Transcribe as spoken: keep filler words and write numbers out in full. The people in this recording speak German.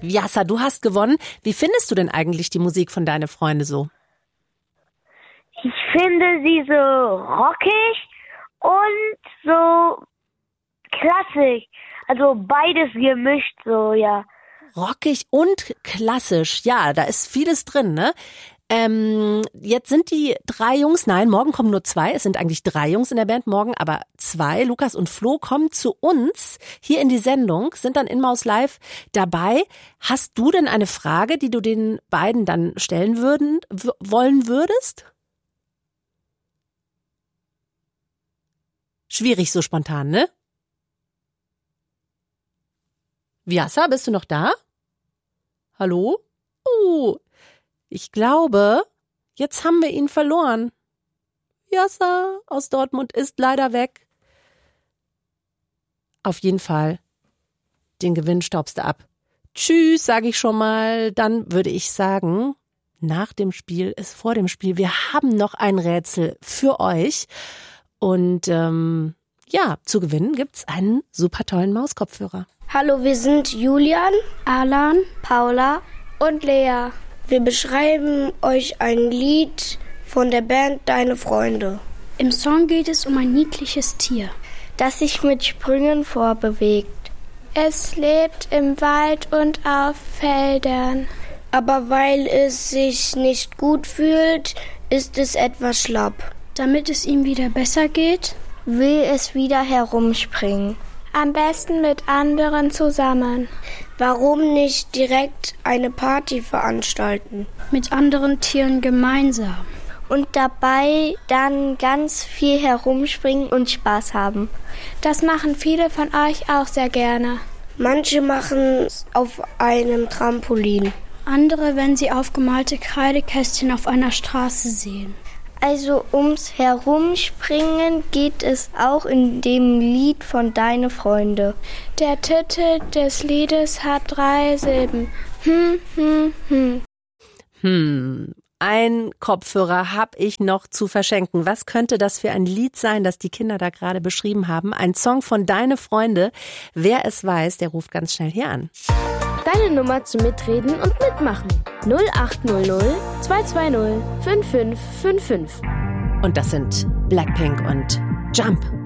Vyasa, du hast gewonnen. Wie findest du denn eigentlich die Musik von Deine Freunde so? Ich finde sie so rockig und so klassisch. Also beides gemischt so, ja. Rockig und klassisch. Ja, da ist vieles drin, ne? Ähm, jetzt sind die drei Jungs, nein, morgen kommen nur zwei, es sind eigentlich drei Jungs in der Band morgen, aber zwei, Lukas und Flo, kommen zu uns hier in die Sendung, sind dann in Maus Live dabei. Hast du denn eine Frage, die du den beiden dann stellen würden, w- wollen würdest? Schwierig so spontan, ne? Vyasa, bist du noch da? Hallo? Uh, ich glaube, jetzt haben wir ihn verloren. Vyasa aus Dortmund ist leider weg. Auf jeden Fall, den Gewinn staubst du ab. Tschüss, sage ich schon mal. Dann würde ich sagen, nach dem Spiel ist vor dem Spiel. Wir haben noch ein Rätsel für euch. Und ähm, ja, zu gewinnen gibt's einen super tollen Mauskopfhörer. Hallo, wir sind Julian, Alan, Paula und Lea. Wir beschreiben euch ein Lied von der Band Deine Freunde. Im Song geht es um ein niedliches Tier, das sich mit Sprüngen vorbewegt. Es lebt im Wald und auf Feldern. Aber weil es sich nicht gut fühlt, ist es etwas schlapp. Damit es ihm wieder besser geht, will es wieder herumspringen. Am besten mit anderen zusammen. Warum nicht direkt eine Party veranstalten? Mit anderen Tieren gemeinsam. Und dabei dann ganz viel herumspringen und Spaß haben. Das machen viele von euch auch sehr gerne. Manche machen es auf einem Trampolin. Andere, wenn sie aufgemalte Kreidekästchen auf einer Straße sehen. Also ums Herumspringen geht es auch in dem Lied von Deine Freunde. Der Titel des Liedes hat drei Silben. Hm, hm, hm. Hm, ein Kopfhörer habe ich noch zu verschenken. Was könnte das für ein Lied sein, das die Kinder da gerade beschrieben haben? Ein Song von Deine Freunde. Wer es weiß, der ruft ganz schnell hier an. Deine Nummer zum Mitreden und Mitmachen. null acht null null zwei zwei null fünf fünf fünf fünf. Und das sind Blackpink und Jump.